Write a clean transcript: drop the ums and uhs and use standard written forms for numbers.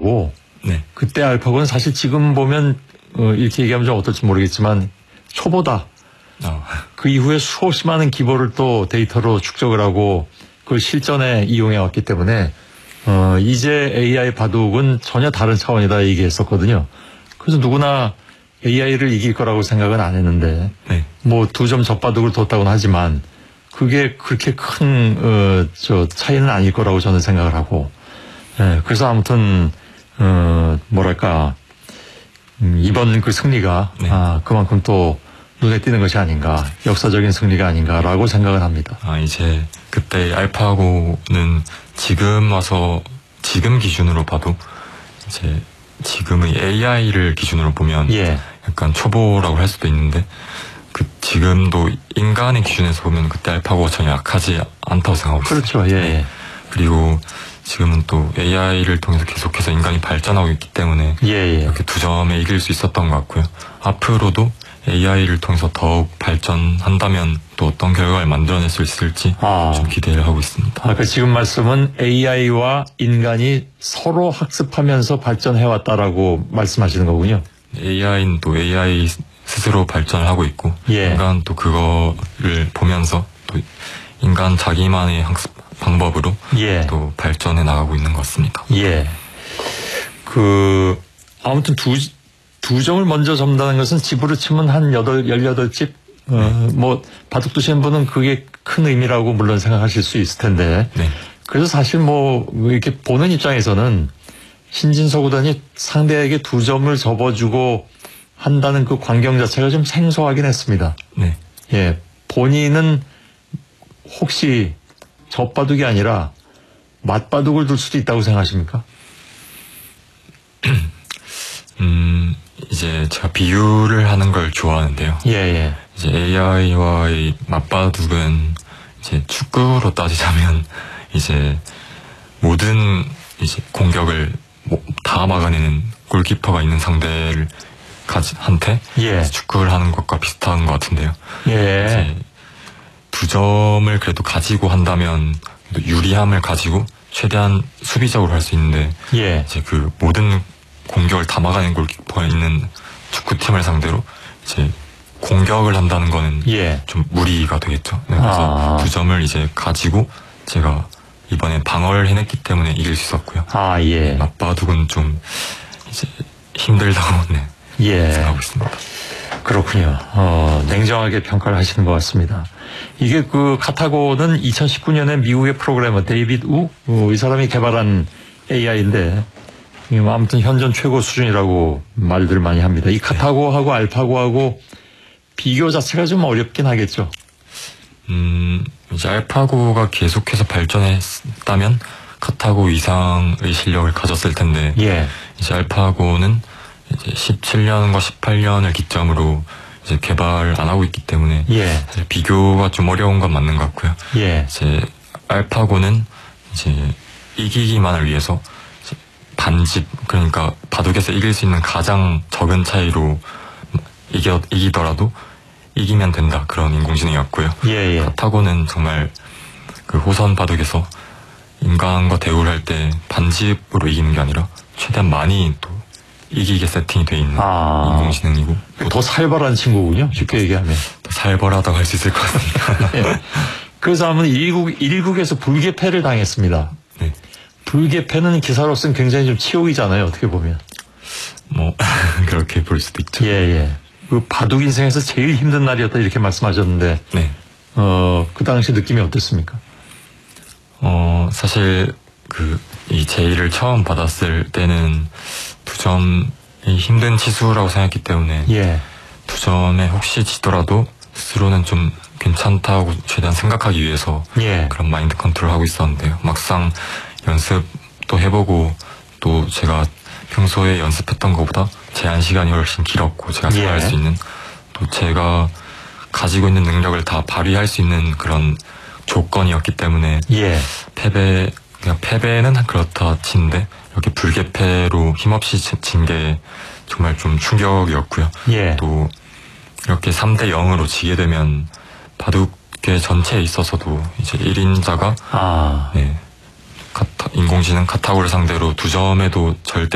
알파고. 네. 그때 알파고는 사실 지금 보면 이렇게 얘기하면 좀 어떨지 모르겠지만 초보다. 그 이후에 수없이 많은 기보를 또 데이터로 축적을 하고 그걸 실전에 이용해 왔기 때문에 이제 AI 바둑은 전혀 다른 차원이다 얘기했었거든요. 그래서 누구나 AI를 이길 거라고 생각은 안 했는데 네. 뭐 2점 젖바둑을 뒀다고는 하지만 그게 그렇게 큰 차이는 아닐 거라고 저는 생각을 하고 그래서 아무튼 뭐랄까 이번 그 승리가 네. 그만큼 또 눈에 띄는 것이 아닌가 역사적인 승리가 아닌가라고 생각을 합니다. 이제 그때 알파고는 지금 와서 지금 기준으로 봐도 이제 지금의 AI를 기준으로 보면 예. 약간 초보라고 할 수도 있는데 지금도 인간의 기준에서 보면 그때 알파고가 전혀 약하지 않다고 생각하고 있어요. 그렇죠. 예. 그리고 지금은 또 AI를 통해서 계속해서 인간이 발전하고 있기 때문에 이렇게 2점에 이길 수 있었던 것 같고요. 앞으로도 AI를 통해서 더욱 발전한다면 또 어떤 결과를 만들어낼 수 있을지 좀 기대를 하고 있습니다. 그러니까 지금 말씀은 AI와 인간이 서로 학습하면서 발전해왔다라고 말씀하시는 거군요. AI는 또 AI 스스로 발전을 하고 있고 인간은 또 그거를 보면서 또 인간 자기만의 학습 방법으로 또 발전해 나가고 있는 것 같습니다. 예. 아무튼 두 점을 먼저 접는다는 것은 집으로 치면 한 18집? 뭐, 바둑 두시는 분은 그게 큰 의미라고 물론 생각하실 수 있을 텐데. 네. 그래서 사실 뭐, 이렇게 보는 입장에서는 신진서 구단이 상대에게 2점을 접어주고 한다는 그 광경 자체가 좀 생소하긴 했습니다. 네. 예. 본인은 혹시 젖바둑이 아니라 맞바둑을 둘 수도 있다고 생각하십니까? 이제 제가 비유를 하는 걸 좋아하는데요. 예. 이제 AI와의 맞바둑은 이제 축구로 따지자면 이제 모든 이제 공격을 다 막아내는 골키퍼가 있는 상대를 한테 축구를 하는 것과 비슷한 것 같은데요. 이제 2점을 그래도 가지고 한다면 유리함을 가지고 최대한 수비적으로 할 수 있는데 이제 그 모든 공격을 다 막아낸 골키퍼가 있는 축구팀을 상대로 이제 공격을 한다는 거는 좀 무리가 되겠죠. 그래서 2점을 이제 가지고 제가 이번에 방어를 해냈기 때문에 이길 수 있었고요. 맞바둑은 좀 이제 힘들다고 생각하고 있습니다. 그렇군요. 냉정하게 평가를 하시는 것 같습니다. 이게 그 카타고는 2019년에 미국의 프로그래머 데이빗 우 이 사람이 개발한 AI인데 아무튼 현존 최고 수준이라고 말들 많이 합니다. 이 카타고하고 알파고하고 비교 자체가 좀 어렵긴 하겠죠. 이제 알파고가 계속해서 발전했다면 카타고 이상의 실력을 가졌을 텐데 이제 알파고는 이제 17년과 18년을 기점으로 이제 개발을 안 하고 있기 때문에 사실 비교가 좀 어려운 건 맞는 것 같고요. 이제 알파고는 이제 이기기만을 위해서 반집, 그러니까 바둑에서 이길 수 있는 가장 적은 차이로 이기더라도 이기면 된다, 그런 인공지능이었고요. 카타고는 정말 그 호선 바둑에서 인간과 대우를 할 때 반집으로 이기는 게 아니라 최대한 많이 또 이기게 세팅이 돼 있는 인공지능이고 더 살벌한 친구군요. 쉽게 얘기하면 더 살벌하다고 할 수 있을 것 같습니다. 그래서 한번 일국에서 불개패를 당했습니다. 불개패는 기사로서는 굉장히 좀 치욕이잖아요. 어떻게 보면 뭐 그렇게 볼 수도 있죠. 그 바둑 인생에서 제일 힘든 날이었다 이렇게 말씀하셨는데 그 당시 느낌이 어땠습니까? 사실 이 제의를 처음 받았을 때는 2점이 힘든 치수라고 생각했기 때문에 2점에 혹시 지더라도 스스로는 좀 괜찮다고 최대한 생각하기 위해서 그런 마인드 컨트롤 하고 있었는데요. 막상 연습도 해보고 또 제가 평소에 연습했던 것보다 제한 시간이 훨씬 길었고 제가 생각할 수 있는 또 제가 가지고 있는 능력을 다 발휘할 수 있는 그런 조건이었기 때문에 패배는 그렇다 치는데 이렇게 불개패로 힘없이 진 게 정말 좀 충격이었고요. 또 이렇게 3대 0으로 지게 되면 바둑계 전체에 있어서도 이제 1인자가 인공지능 카타고를 상대로 2점에도 절대